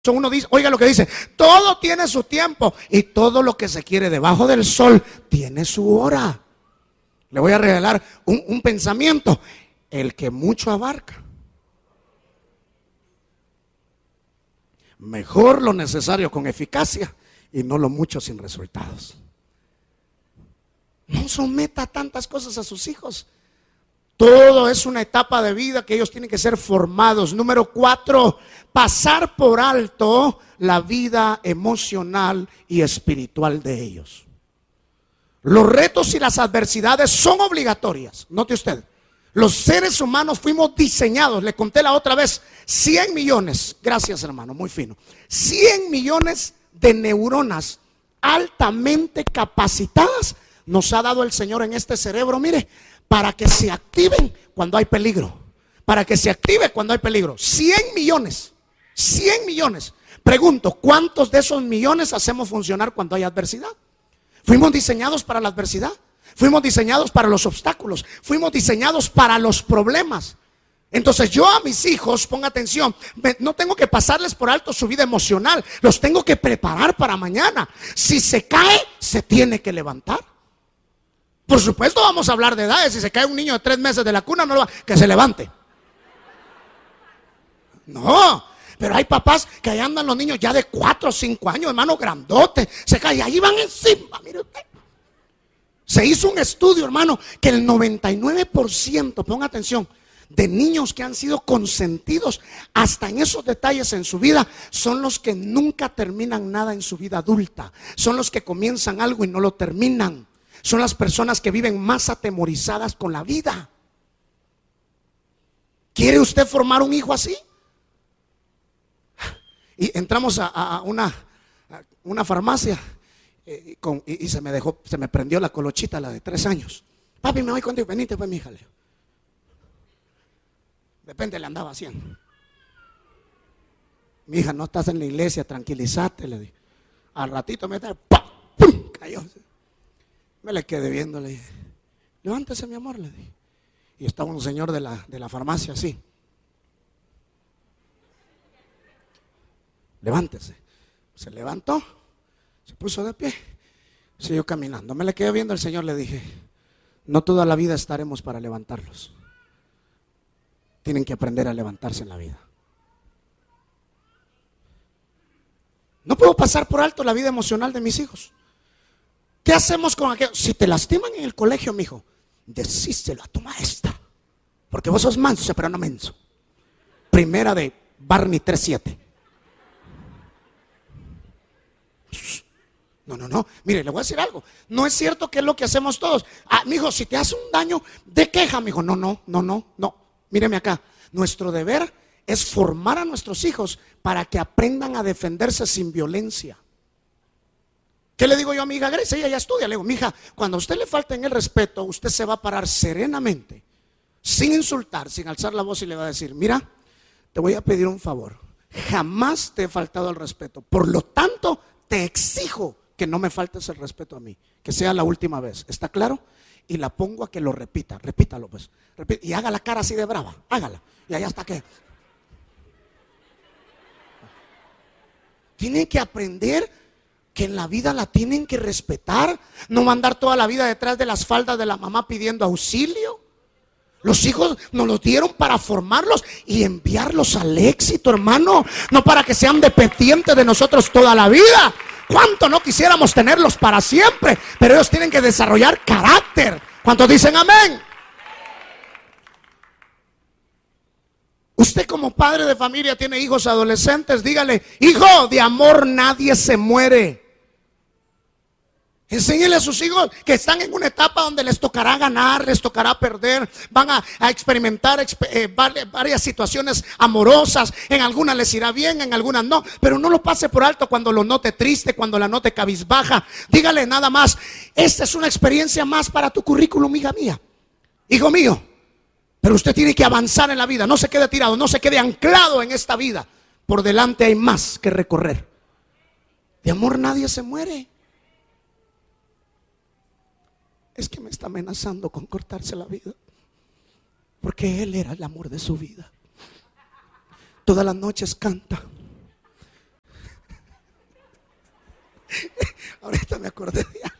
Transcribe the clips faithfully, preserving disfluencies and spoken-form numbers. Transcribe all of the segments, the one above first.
Uno dice, oiga lo que dice, todo tiene su tiempo y todo lo que se quiere debajo del sol tiene su hora. Le voy a regalar un, un pensamiento: el que mucho abarca, mejor lo necesario con eficacia y no lo mucho sin resultados. No someta tantas cosas a sus hijos. Todo es una etapa de vida que ellos tienen que ser formados. Número cuatro, pasar por alto la vida emocional y espiritual de ellos. Los retos y las adversidades son obligatorias. Note usted, los seres humanos fuimos diseñados, le conté la otra vez, cien millones, gracias hermano, muy fino, cien millones de neuronas altamente capacitadas nos ha dado el Señor en este cerebro, mire, para que se activen cuando hay peligro, para que se active cuando hay peligro. cien millones, cien millones. Pregunto, ¿cuántos de esos millones hacemos funcionar cuando hay adversidad? Fuimos diseñados para la adversidad, fuimos diseñados para los obstáculos, fuimos diseñados para los problemas. Entonces yo a mis hijos, ponga atención, no tengo que pasarles por alto su vida emocional, los tengo que preparar para mañana. Si se cae, se tiene que levantar. Por supuesto vamos a hablar de edades. Si se cae un niño de tres meses de la cuna, no lo va, que se levante. No, pero hay papás que ahí andan los niños ya de cuatro o cinco años, hermano, grandote, se cae y ahí van encima, mire usted. Se hizo un estudio, hermano, que el noventa y nueve por ciento, ponga atención, de niños que han sido consentidos hasta en esos detalles en su vida son los que nunca terminan nada en su vida adulta. Son los que comienzan algo y no lo terminan. Son las personas que viven más atemorizadas con la vida. ¿Quiere usted formar un hijo así? Y entramos a, a una, a una farmacia eh, con, y, y se me dejó, se me prendió la colochita, la de tres años. Papi, me voy contigo, venite pues mi hija. De repente le andaba haciendo. Mi hija, no estás en la iglesia, tranquilízate, le dije. Al ratito me da, ¡pum! Cayó. Me le quedé viendo, le dije, levántese mi amor, le dije. Y estaba un señor de la, de la farmacia así. Levántese. Se levantó, se puso de pie, siguió caminando. Me le quedé viendo al señor, le dije, no toda la vida estaremos para levantarlos. Tienen que aprender a levantarse en la vida. No puedo pasar por alto la vida emocional de mis hijos. ¿Qué hacemos con aquello? Si te lastiman en el colegio, mijo, decíselo a tu maestra, porque vos sos manso, pero no menso. Primera de Barney tres siete. No, no, no, mire, le voy a decir algo. No es cierto que es lo que hacemos todos. Ah, mijo, si te hace un daño, de queja, mijo. No, no, no, no, no. Míreme acá. Nuestro deber es formar a nuestros hijos para que aprendan a defenderse sin violencia. ¿Qué le digo yo a mi hija Grecia? Ella ya estudia. Le digo, mi hija, cuando a usted le falten el respeto, usted se va a parar serenamente, sin insultar, sin alzar la voz, y le va a decir, mira, te voy a pedir un favor. Jamás te he faltado el respeto. Por lo tanto, te exijo que no me faltes el respeto a mí. Que sea la última vez. ¿Está claro? Y la pongo a que lo repita. Repítalo pues. Repita, y haga la cara así de brava. Hágala. Y allá está que. Tienen que aprender que en la vida la tienen que respetar. No mandar toda la vida detrás de las faldas de la mamá pidiendo auxilio. Los hijos nos los dieron para formarlos y enviarlos al éxito, hermano. No para que sean dependientes de nosotros toda la vida. ¿Cuánto no quisiéramos tenerlos para siempre? Pero ellos tienen que desarrollar carácter. ¿Cuántos dicen amén? Usted como padre de familia tiene hijos adolescentes, dígale, hijo, de amor nadie se muere. Enséñenle a sus hijos que están en una etapa donde les tocará ganar, les tocará perder, van a, a experimentar eh, varias situaciones amorosas. En algunas les irá bien, en algunas no, pero no lo pase por alto cuando lo note triste, cuando la note cabizbaja. Dígale nada más, esta es una experiencia más para tu currículum, hija mía, hijo mío. Pero usted tiene que avanzar en la vida, no se quede tirado, no se quede anclado en esta vida. Por delante hay más que recorrer. De amor nadie se muere. Es que me está amenazando con cortarse la vida, porque él era el amor de su vida. Todas las noches canta, me acordé ya.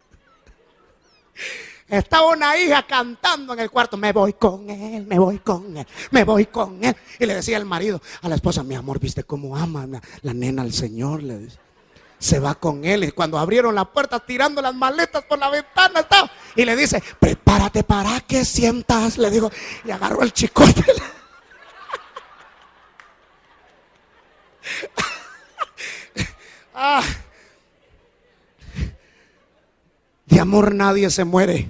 Estaba una hija cantando en el cuarto: me voy con él, me voy con él, me voy con él. Y le decía el marido a la esposa: mi amor, ¿viste cómo ama la nena al Señor? Le dice. Se va con él. Y cuando abrieron la puerta, tirando las maletas por la ventana estaba. Y le dice: prepárate para que sientas. Le digo, y agarró el chicote. ah. De amor nadie se muere.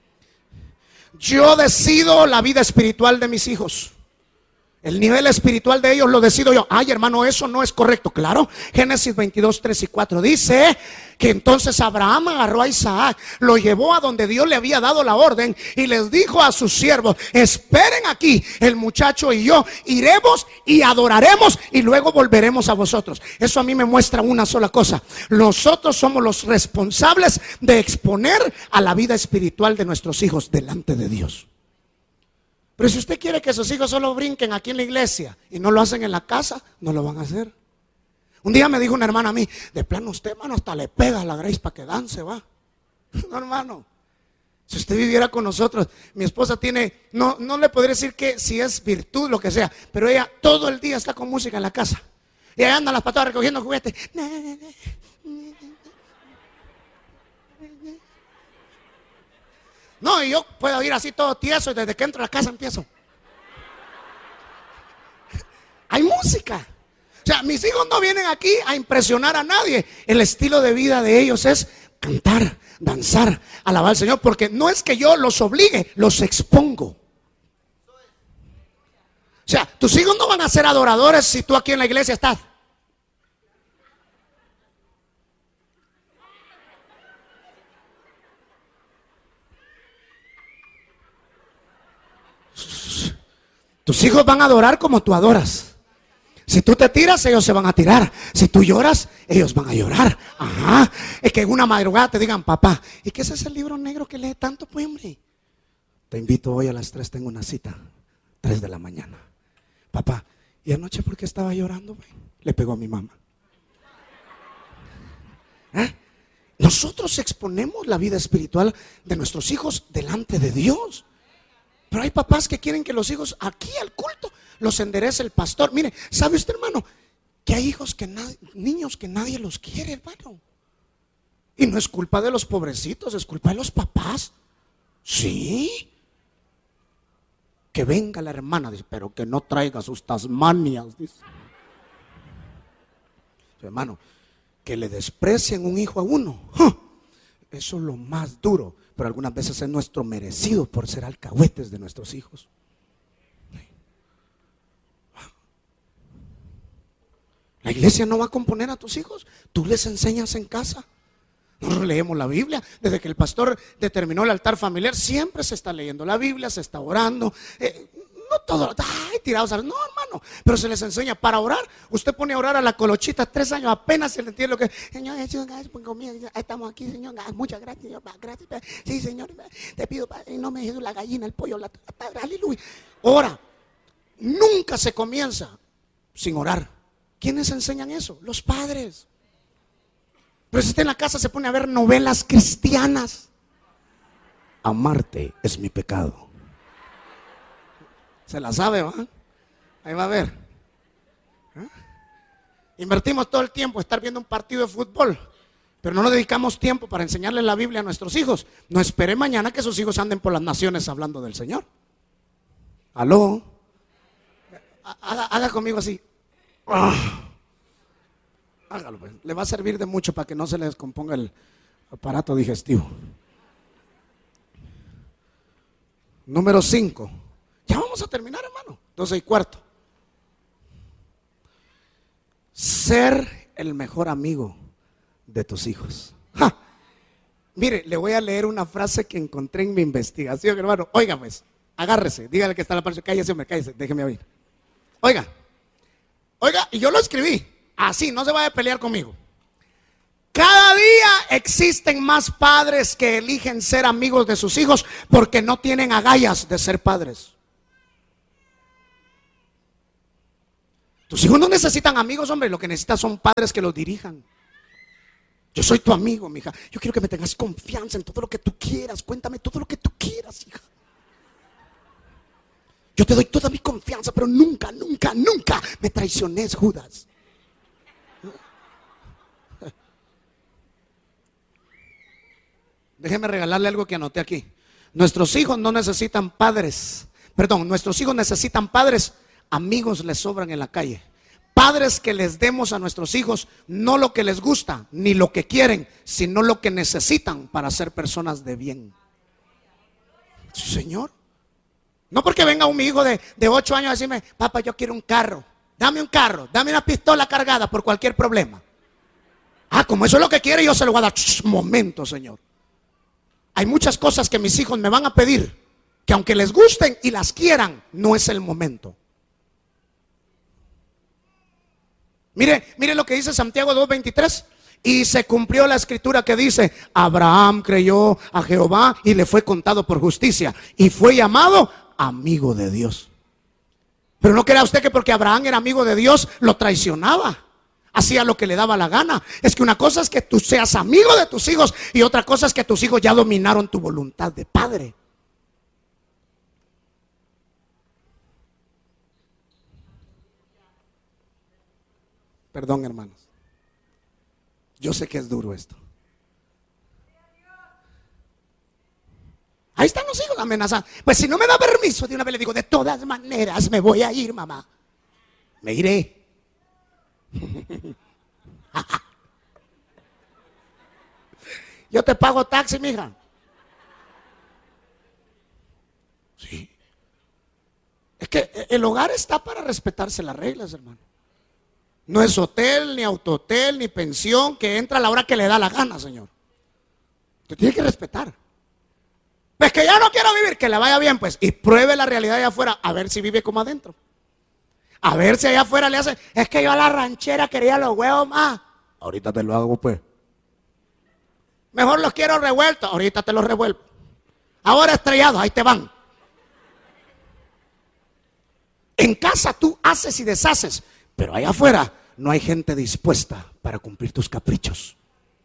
Yo decido la vida espiritual de mis hijos. El nivel espiritual de ellos lo decido yo. Ay, hermano, eso no es correcto. Claro, Génesis veintidós, tres y cuatro dice que entonces Abraham agarró a Isaac, lo llevó a donde Dios le había dado la orden y les dijo a sus siervos: esperen aquí, el muchacho y yo iremos y adoraremos y luego volveremos a vosotros. Eso a mí me muestra una sola cosa: nosotros somos los responsables de exponer a la vida espiritual de nuestros hijos delante de Dios. Pero si usted quiere que sus hijos solo brinquen aquí en la iglesia y no lo hacen en la casa, no lo van a hacer. Un día me dijo una hermana a mí: de plano usted, hermano, hasta le pega a la Grace para que dance, va. No, hermano, si usted viviera con nosotros, mi esposa tiene, no, no le podría decir que si es virtud, lo que sea, pero ella todo el día está con música en la casa. Y ella anda las patadas recogiendo juguetes. No, y yo puedo ir así todo tieso y desde que entro a la casa empiezo. Hay música. O sea, mis hijos no vienen aquí a impresionar a nadie. El estilo de vida de ellos es cantar, danzar, alabar al Señor, porque no es que yo los obligue, los expongo. O sea, tus hijos no van a ser adoradores si tú aquí en la iglesia estás. Tus hijos van a adorar como tú adoras. Si tú te tiras, ellos se van a tirar. Si tú lloras, ellos van a llorar. Ajá. Es que en una madrugada te digan: papá, ¿y qué es ese libro negro que lee tanto, pues, hombre? Te invito hoy a las tres, tengo una cita, tres de la mañana. Papá, ¿y anoche por qué estaba llorando, güey? Le pegó a mi mamá. ¿Eh? Nosotros exponemos la vida espiritual de nuestros hijos delante de Dios. Pero hay papás que quieren que los hijos aquí al culto los enderece el pastor. Mire, ¿sabe usted, hermano, que hay hijos que nadie, niños que nadie los quiere, hermano? Y no es culpa de los pobrecitos, es culpa de los papás. Sí. Que venga la hermana, dice, pero que no traiga sus tasmanias, dice. Hermano, que le desprecien un hijo a uno, ¡huh! Eso es lo más duro. Pero algunas veces es nuestro merecido por ser alcahuetes de nuestros hijos. La iglesia no va a componer a tus hijos. Tú les enseñas en casa. Nosotros leemos la Biblia. Desde que el pastor determinó el altar familiar, siempre se está leyendo la Biblia, se está orando. Eh, no todo, ay, tirados a... No, hermano, pero se les enseña para orar. Usted pone a orar a la Colochita, tres años, apenas se le entiende lo que... Señor Jesús, gracias por conmigo. Estamos aquí, Señor, muchas gracias, Señor, gracias. Sí, Señor, te pido, en nombre de Jesús, la gallina, el pollo, la... Aleluya. Ora. Nunca se comienza sin orar. ¿Quiénes enseñan eso? Los padres. Pero si usted en la casa se pone a ver novelas cristianas, amarte es mi pecado. Se la sabe, ¿va? Ahí va a ver. ¿Eh? Invertimos todo el tiempo en estar viendo un partido de fútbol, pero no nos dedicamos tiempo para enseñarles la Biblia a nuestros hijos. No espere mañana que sus hijos anden por las naciones hablando del Señor. ¿Aló? Haga, haga conmigo así. Ah. Hágalo, pues. Le va a servir de mucho para que no se le descomponga el aparato digestivo. Número cinco. Ya vamos a terminar, hermano. doce y cuarto. Ser el mejor amigo de tus hijos. ¡Ja! Mire, le voy a leer una frase que encontré en mi investigación, hermano. Oiga, pues, agárrese, dígale que está en la parte. Cállese, hombre, cállese, déjeme oír. Oiga, oiga, y yo lo escribí. Así, no se vaya a pelear conmigo. Cada día existen más padres que eligen ser amigos de sus hijos porque no tienen agallas de ser padres. Tus hijos no necesitan amigos, hombre, lo que necesitan son padres que los dirijan. Yo soy tu amigo, mija. Yo quiero que me tengas confianza en todo lo que tú quieras. Cuéntame todo lo que tú quieras, hija. Yo te doy toda mi confianza, pero nunca, nunca, nunca me traiciones, Judas. Déjeme regalarle algo que anoté aquí. Nuestros hijos no necesitan padres. Perdón, nuestros hijos necesitan padres. Amigos les sobran en la calle. Padres que les demos a nuestros hijos no lo que les gusta, ni lo que quieren, sino lo que necesitan para ser personas de bien. Sí, Señor. No porque venga un hijo de, de ocho años a decirme: papá, yo quiero un carro. Dame un carro, dame una pistola cargada por cualquier problema. Ah, como eso es lo que quiere, yo se lo voy a dar. Shh, momento, Señor. Hay muchas cosas que mis hijos me van a pedir, que aunque les gusten y las quieran, no es el momento. Mire, mire lo que dice Santiago dos veintitrés. Y se cumplió la escritura que dice: Abraham creyó a Jehová y le fue contado por justicia, y fue llamado amigo de Dios. Pero no crea usted que porque Abraham era amigo de Dios lo traicionaba, hacía lo que le daba la gana. Es que una cosa es que tú seas amigo de tus hijos, y otra cosa es que tus hijos ya dominaron tu voluntad de padre. Perdón, hermanos, yo sé que es duro esto. Ahí están los hijos amenazando. Pues si no me da permiso, de una vez le digo: de todas maneras me voy a ir, mamá. Me iré. Yo te pago taxi, mija. Sí. Es que el hogar está para respetarse las reglas, hermano. No es hotel, ni autohotel, ni pensión que entra a la hora que le da la gana, Señor. Usted tiene que respetar. Pues que ya no quiero vivir, que le vaya bien, pues. Y pruebe la realidad allá afuera, a ver si vive como adentro. A ver si allá afuera le hace: es que yo a la ranchera quería los huevos más. Ahorita te lo hago, pues. Mejor los quiero revueltos. Ahorita te los revuelvo. Ahora estrellados, ahí te van. En casa tú haces y deshaces, pero allá afuera no hay gente dispuesta para cumplir tus caprichos.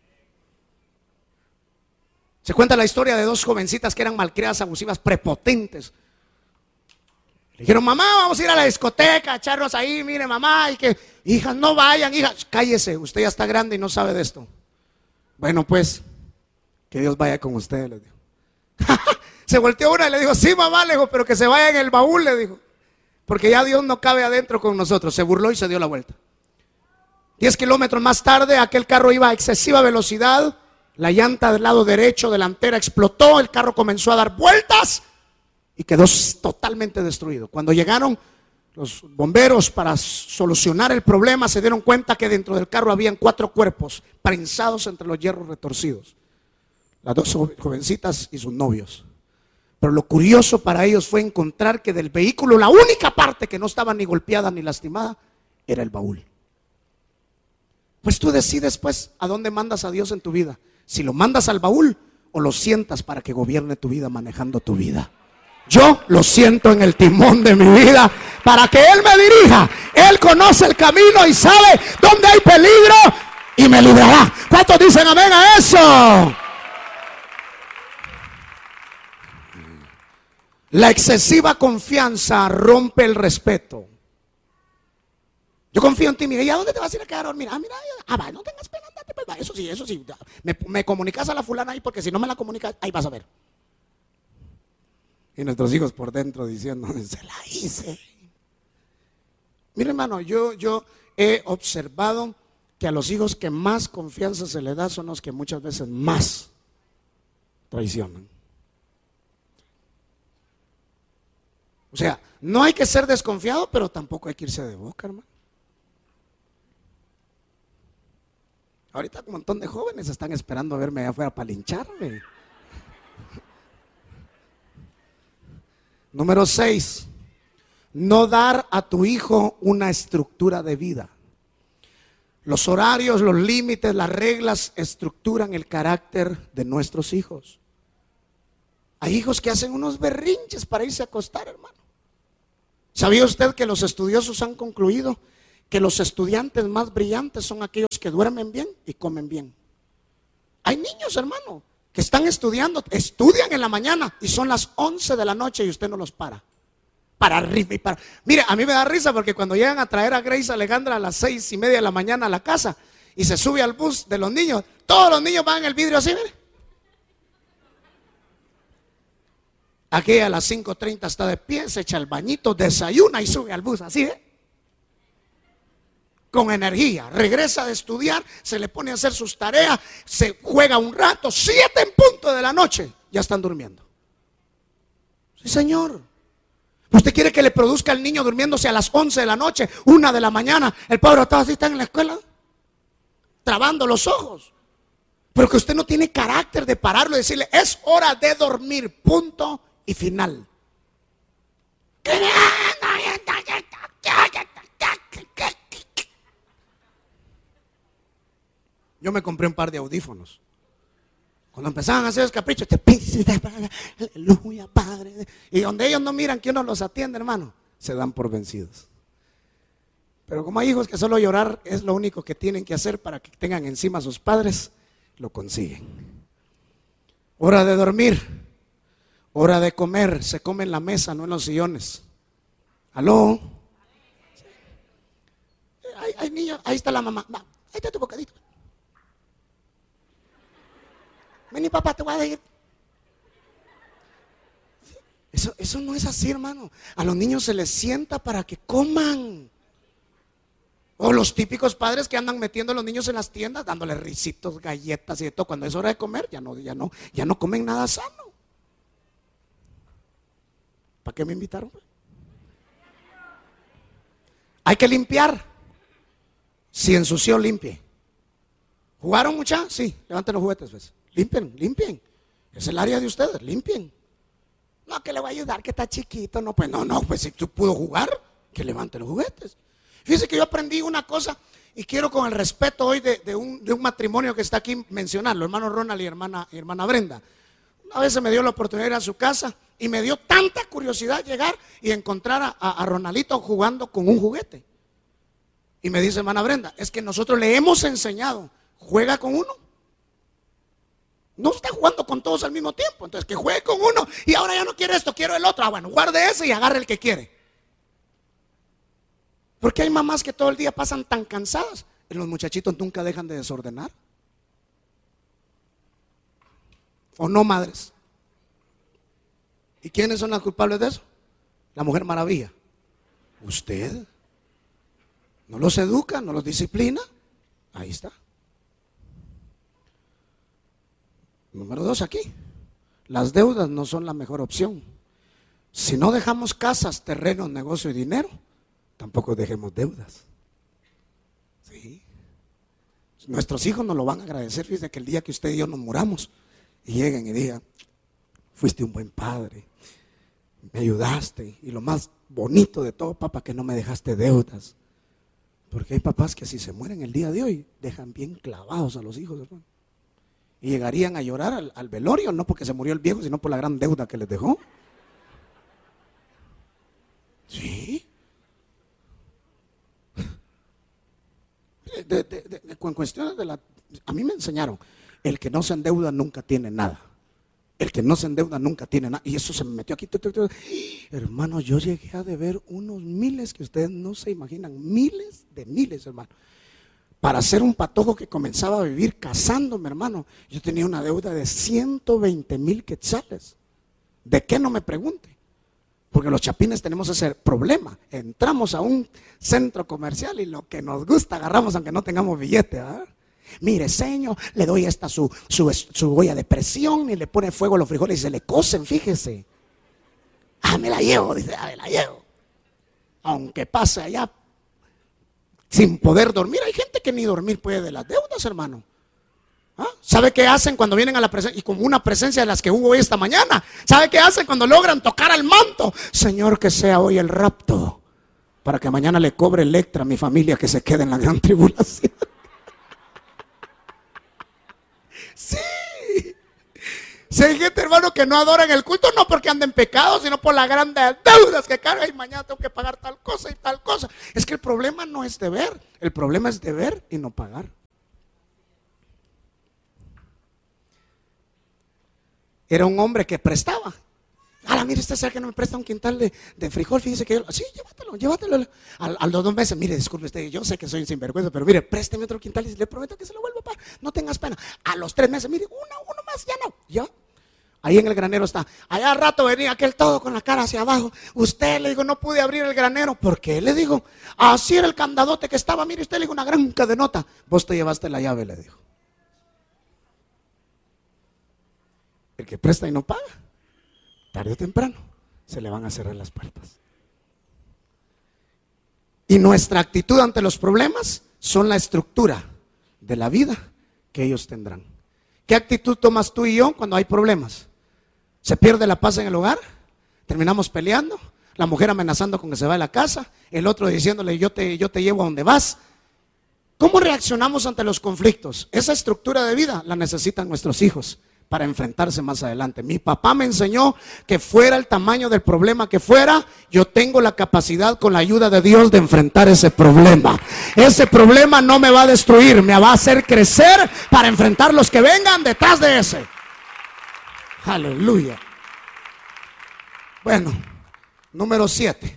Se cuenta la historia de dos jovencitas que eran malcriadas, abusivas, prepotentes. Le dijeron: mamá, vamos a ir a la discoteca, a echarnos ahí, mire mamá, y que, hijas, no vayan, hijas, cállese, usted ya está grande y no sabe de esto. Bueno, pues, que Dios vaya con usted, le dijo. Se volteó una y le dijo: sí, mamá, le dijo, pero que se vaya en el baúl, le dijo, porque ya Dios no cabe adentro con nosotros. Se burló y se dio la vuelta. Diez kilómetros más tarde, aquel carro iba a excesiva velocidad. La llanta del lado derecho delantera explotó, el carro comenzó a dar vueltas y quedó totalmente destruido. Cuando llegaron los bomberos para solucionar el problema, se dieron cuenta que dentro del carro habían cuatro cuerpos prensados entre los hierros retorcidos. Las dos jovencitas y sus novios. Pero lo curioso para ellos fue encontrar que del vehículo la única parte que no estaba ni golpeada ni lastimada era el baúl. Pues tú decides, pues, a dónde mandas a Dios en tu vida. Si lo mandas al baúl o lo sientas para que gobierne tu vida, manejando tu vida. Yo lo siento en el timón de mi vida para que Él me dirija. Él conoce el camino y sabe dónde hay peligro y me librará. ¿Cuántos dicen amén a eso? La excesiva confianza rompe el respeto. Yo confío en ti, mira, ¿y a dónde te vas a ir a quedar a dormir? Ah, mira, ah, va, no tengas pena, andate, pues, va, eso sí, eso sí. Me, me comunicas a la fulana ahí, porque si no me la comunicas, ahí vas a ver. Y nuestros hijos por dentro diciendo: se la hice. Mira, hermano, yo, yo he observado que a los hijos que más confianza se les da son los que muchas veces más traicionan. O sea, no hay que ser desconfiado, pero tampoco hay que irse de boca, hermano. Ahorita un montón de jóvenes están esperando a verme allá afuera para lincharme. Número seis, no dar a tu hijo una estructura de vida. Los horarios, los límites, las reglas estructuran el carácter de nuestros hijos. Hay hijos que hacen unos berrinches para irse a acostar, hermano. ¿Sabía usted que los estudiosos han concluido que los estudiantes más brillantes son aquellos que duermen bien y comen bien? Hay niños, hermano, que están estudiando, estudian en la mañana y son las once de la noche y usted no los para. Para arriba y para. Mire, a mí me da risa porque cuando llegan a traer a Grace Alejandra a las seis y media de la mañana a la casa y se sube al bus de los niños, todos los niños van en el vidrio así, mire. Aquí a las cinco treinta está de pie, se echa el bañito, desayuna y sube al bus, así, ¿eh? Con energía, regresa de estudiar, se le pone a hacer sus tareas, se juega un rato, siete en punto de la noche, ya están durmiendo. Sí, señor. Usted quiere que le produzca al niño durmiéndose a las once de la noche, una de la mañana, el pobre está así, está en la escuela, trabando los ojos. Pero que usted no tiene carácter de pararlo y decirle, es hora de dormir, punto y final. Yo me compré un par de audífonos. Cuando empezaban a hacer los caprichos, te aleluya, Padre. Y donde ellos no miran que uno los atiende, hermano, se dan por vencidos. Pero como hay hijos que solo llorar es lo único que tienen que hacer para que tengan encima a sus padres, lo consiguen. Hora de dormir, hora de comer, se come en la mesa, no en los sillones. ¿Aló? Hay, hay niños, ahí está la mamá, ahí está tu bocadito. Vení, papá, te voy a decir. Eso, eso no es así, hermano. A los niños se les sienta para que coman. O los típicos padres que andan metiendo a los niños en las tiendas, dándoles risitos, galletas y de todo. Cuando es hora de comer, ya no, ya no, ya no comen nada sano. ¿Para qué me invitaron? Hay que limpiar. Si ensució, limpie. ¿Jugaron mucha? Sí, levanten los juguetes, pues. Limpien, limpien. Es el área de ustedes, limpien. No, que le va a ayudar, que está chiquito. No, pues no, no, pues si tú pudo jugar, que levante los juguetes. Fíjese que yo aprendí una cosa y quiero con el respeto hoy de, de, un, de un matrimonio que está aquí mencionarlo, hermano Ronald y hermana, y hermana Brenda. Una vez se me dio la oportunidad de ir a su casa y me dio tanta curiosidad llegar y encontrar a, a, a Ronaldito jugando con un juguete. Y me dice hermana Brenda, es que nosotros le hemos enseñado, juega con uno. No está jugando con todos al mismo tiempo. Entonces que juegue con uno y ahora ya no quiere esto, quiero el otro. Ah, bueno, guarde ese y agarre el que quiere. Porque hay mamás que todo el día pasan tan cansadas y los muchachitos nunca dejan de desordenar. ¿O no, madres? ¿Y quiénes son las culpables de eso? La Mujer Maravilla. ¿Usted? ¿No los educa? ¿No los disciplina? Ahí está. Número dos aquí. Las deudas no son la mejor opción. Si no dejamos casas, terrenos, negocio y dinero, tampoco dejemos deudas. ¿Sí? Nuestros hijos nos lo van a agradecer. Fíjense que el día que usted y yo nos muramos y lleguen y digan, fuiste un buen padre, me ayudaste, y lo más bonito de todo, papá, que no me dejaste deudas. Porque hay papás que si se mueren el día de hoy, dejan bien clavados a los hijos, hermano. Y llegarían a llorar al, al velorio, no porque se murió el viejo, sino por la gran deuda que les dejó. Sí. De, de, de, de, con cuestiones de la... A mí me enseñaron, el que no se endeuda nunca tiene nada. El que no se endeuda nunca tiene nada. Y eso se me metió aquí. Hermano, yo llegué a deber unos miles que ustedes no se imaginan. Miles de miles, hermano. Para hacer un patojo que comenzaba a vivir casándome, hermano, yo tenía una deuda de ciento veinte mil quetzales. ¿De qué? No me pregunte. Porque los chapines tenemos ese problema. Entramos a un centro comercial y lo que nos gusta agarramos aunque no tengamos billete, ¿verdad? Mire, señor, le doy esta su, su, su olla de presión y le pone fuego a los frijoles y se le cocen, fíjese. Ah, me la llevo, dice, ah, me la llevo. Aunque pase allá sin poder dormir. Hay gente que ni dormir puede de las deudas, hermano. ¿Ah? ¿Sabe qué hacen cuando vienen a la presencia? Y como una presencia de las que hubo hoy esta mañana. ¿Sabe qué hacen cuando logran tocar al manto? Señor, que sea hoy el rapto, para que mañana le cobre Electra a mi familia que se quede en la gran tribulación. Sí. Si hay gente, hermano, que no adoran el culto, no porque anden pecados, sino por las grandes deudas que carga y mañana tengo que pagar tal cosa y tal cosa. Es que el problema no es deber, el problema es deber y no pagar. era un hombre que prestaba. Ahora, mire, usted sabe que no me presta un quintal de, de frijol, fíjese que yo, sí, llévatelo, llévatelo. Al, a los dos meses, mire, disculpe usted, yo sé que soy un sinvergüenza, pero mire, présteme otro quintal y le prometo que se lo vuelvo a pagar, no tengas pena. A los tres meses, mire, uno, uno más, ya no, ya. Ahí en el granero está. Allá al rato venía aquel todo con la cara hacia abajo. Usted, le digo, no pude abrir el granero. ¿Por qué? Le digo, así era el candadote que estaba. Mire, usted, le digo, una gran cadenota. Vos te llevaste la llave, le dijo. El que presta y no paga, tarde o temprano se le van a cerrar las puertas. Y nuestra actitud ante los problemas son la estructura de la vida que ellos tendrán. ¿Qué actitud tomas tú y yo cuando hay problemas? ¿Se pierde la paz en el hogar? ¿Terminamos peleando? La mujer amenazando con que se va de la casa, el otro diciéndole yo te, yo te llevo a donde vas. ¿Cómo reaccionamos ante los conflictos? Esa estructura de vida la necesitan nuestros hijos para enfrentarse más adelante. Mi papá me enseñó que fuera el tamaño del problema que fuera, yo tengo la capacidad con la ayuda de Dios de enfrentar ese problema. Ese problema no me va a destruir, me va a hacer crecer para enfrentar los que vengan detrás de ese. Aleluya. Bueno, número siete.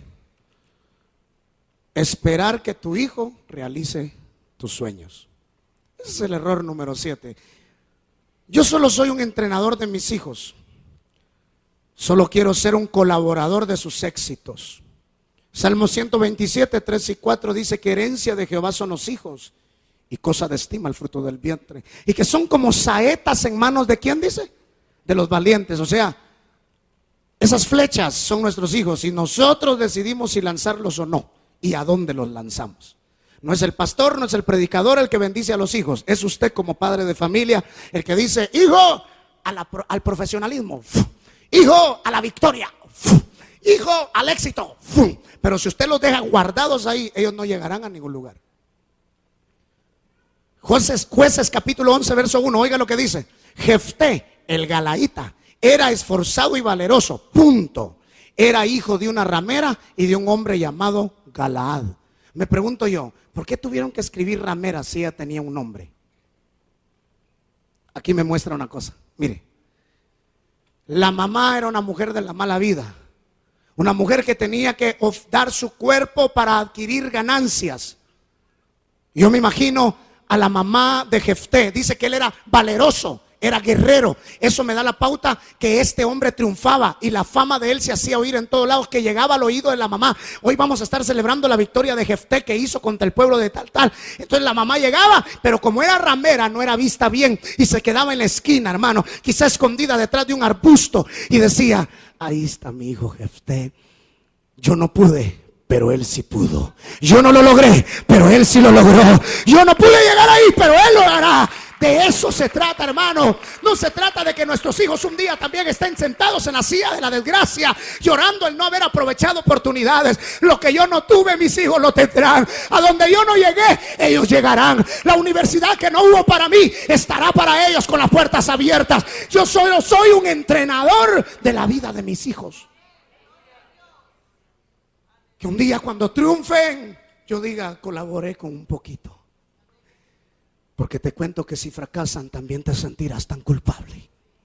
Esperar que tu hijo realice tus sueños. Ese es el error número siete. Yo solo soy un entrenador de mis hijos. Solo quiero ser un colaborador de sus éxitos. Salmo ciento veintisiete, tres y cuatro dice que herencia de Jehová son los hijos y cosa de estima el fruto del vientre. Y que son como saetas en manos de ¿quién dice? De los valientes. O sea, esas flechas son nuestros hijos y nosotros decidimos si lanzarlos o no y a dónde los lanzamos. No es el pastor, no es el predicador el que bendice a los hijos. Es usted como padre de familia el que dice, hijo a la, al profesionalismo, hijo a la victoria, hijo al éxito. Pero si usted los deja guardados ahí, ellos no llegarán a ningún lugar. Jueces, Jueces capítulo once, verso uno, oiga lo que dice. Jefté, el galaíta, era esforzado y valeroso, punto. Era hijo de una ramera y de un hombre llamado Galaad. Me pregunto yo, ¿por qué tuvieron que escribir ramera si ella tenía un nombre? Aquí me muestra una cosa, mire. La mamá era una mujer de la mala vida. Una mujer que tenía que dar su cuerpo para adquirir ganancias. Yo me imagino a la mamá de Jefté, dice que él era valeroso, era guerrero. Eso me da la pauta que este hombre triunfaba y la fama de él se hacía oír en todos lados, que llegaba al oído de la mamá. Hoy vamos a estar celebrando la victoria de Jefté que hizo contra el pueblo de tal tal. Entonces la mamá llegaba, pero como era ramera no era vista bien y se quedaba en la esquina, hermano, quizá escondida detrás de un arbusto, y decía, ahí está mi hijo Jefté. Yo no pude, pero él sí pudo. Yo no lo logré, pero él sí lo logró. Yo no pude llegar ahí, pero él lo hará. De eso se trata, hermano. No se trata de que nuestros hijos un día también estén sentados en la silla de la desgracia, llorando el no haber aprovechado oportunidades. Lo que yo no tuve, mis hijos lo tendrán. A donde yo no llegué, ellos llegarán. La universidad que no hubo para mí, estará para ellos con las puertas abiertas. Yo solo soy un entrenador de la vida de mis hijos. Que un día cuando triunfen, yo diga, colaboré con un poquito. Porque te cuento que si fracasan también te sentirás tan culpable.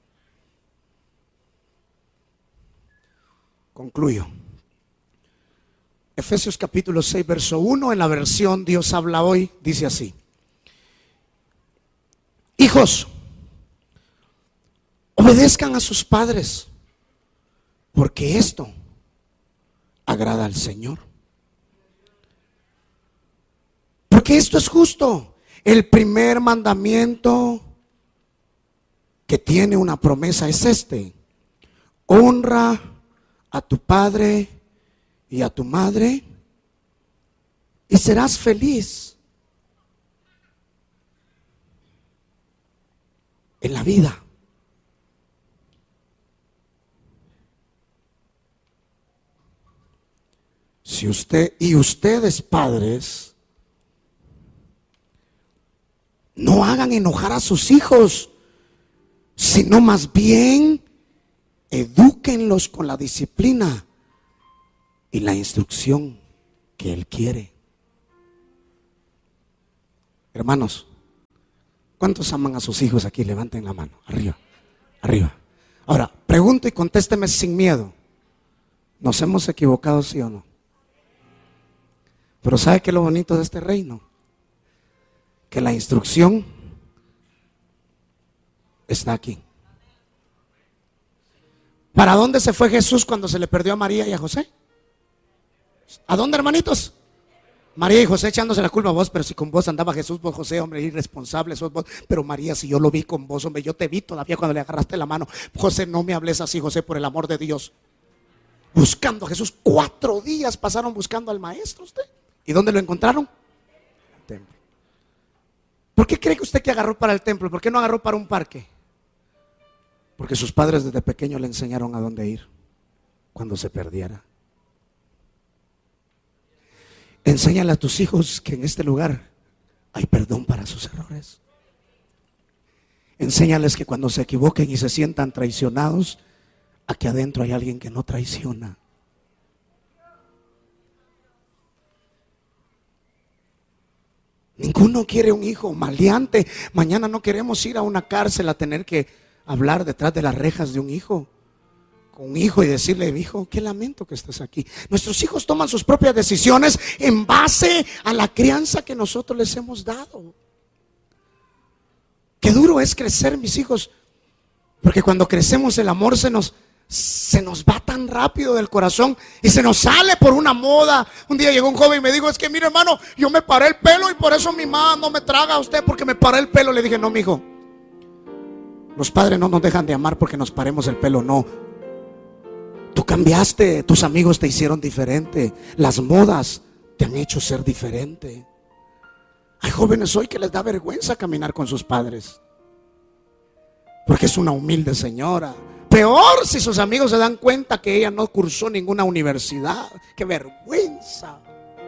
Concluyo. Efesios capítulo seis, verso uno, en la versión Dios habla hoy, dice así. Hijos, obedezcan a sus padres, porque esto agrada al Señor. Porque esto es justo. El primer mandamiento que tiene una promesa es este: honra a tu padre y a tu madre y serás feliz en la vida. Si usted y ustedes, padres, no hagan enojar a sus hijos, sino más bien edúquenlos con la disciplina y la instrucción que Él quiere. Hermanos, ¿cuántos aman a sus hijos aquí? Levanten la mano, arriba, arriba. Ahora, pregunto y contésteme sin miedo. ¿Nos hemos equivocado, sí o no? Pero ¿sabe qué es lo bonito de este reino? Que la instrucción está aquí. ¿Para dónde se fue Jesús cuando se le perdió a María y a José? ¿A dónde, hermanitos? María y José echándose la culpa a vos, pero si con vos andaba Jesús, vos José, hombre, irresponsable sos vos. Pero María, si yo lo vi con vos, hombre, yo te vi todavía cuando le agarraste la mano. José, no me hables así, José, por el amor de Dios. Buscando a Jesús, cuatro días pasaron buscando al maestro usted. ¿Y dónde lo encontraron? El templo. ¿Por qué cree que usted que agarró para el templo? ¿Por qué no agarró para un parque? Porque sus padres desde pequeño le enseñaron a dónde ir cuando se perdiera. Enséñale a tus hijos que en este lugar hay perdón para sus errores. Enséñales que cuando se equivoquen y se sientan traicionados, aquí adentro hay alguien que no traiciona. Ninguno quiere un hijo maleante. Mañana no queremos ir a una cárcel a tener que hablar detrás de las rejas de un hijo. Con un hijo y decirle, hijo, qué lamento que estés aquí. Nuestros hijos toman sus propias decisiones en base a la crianza que nosotros les hemos dado. Qué duro es crecer, mis hijos, porque cuando crecemos el amor se nos, se nos va tan rápido del corazón y se nos sale por una moda. Un día llegó un joven y me dijo, es que mire, hermano, yo me paré el pelo y por eso mi mamá no me traga a usted porque me paré el pelo. Le dije, no, mijo, los padres no nos dejan de amar porque nos paremos el pelo, no. Tú cambiaste, tus amigos te hicieron diferente, las modas te han hecho ser diferente. Hay jóvenes hoy que les da vergüenza caminar con sus padres porque es una humilde señora. Peor si sus amigos se dan cuenta que ella no cursó ninguna universidad. ¡Qué vergüenza!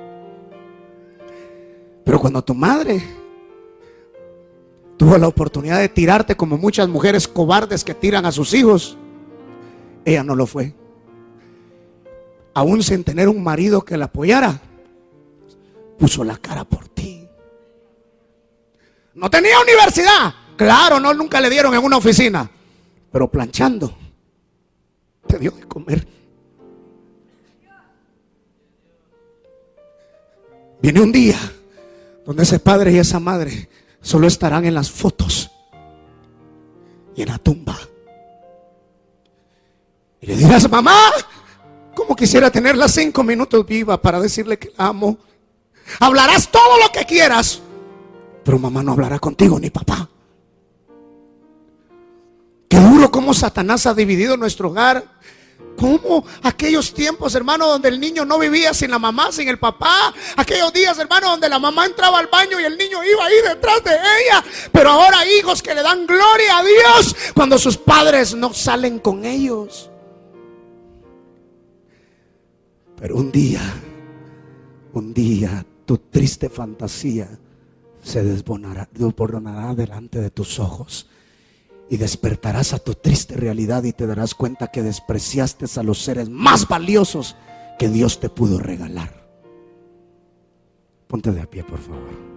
Pero cuando tu madre tuvo la oportunidad de tirarte como muchas mujeres cobardes que tiran a sus hijos, ella no lo fue. Aún sin tener un marido que la apoyara, puso la cara por ti. No tenía universidad, claro, no, nunca le dieron en una oficina, pero planchando te dio de comer. Viene un día donde ese padre y esa madre solo estarán en las fotos y en la tumba. Y le dirás, mamá, como quisiera tenerla cinco minutos viva para decirle que la amo. Hablarás todo lo que quieras, pero mamá no hablará contigo ni papá. Qué duro cómo Satanás ha dividido nuestro hogar. Cómo aquellos tiempos, hermano, donde el niño no vivía sin la mamá, sin el papá. Aquellos días, hermano, donde la mamá entraba al baño y el niño iba ahí detrás de ella. Pero ahora hijos que le dan gloria a Dios cuando sus padres no salen con ellos. Pero un día, un día tu triste fantasía se desboronará, desboronará delante de tus ojos y despertarás a tu triste realidad y te darás cuenta que despreciaste a los seres más valiosos que Dios te pudo regalar. Ponte de pie, por favor.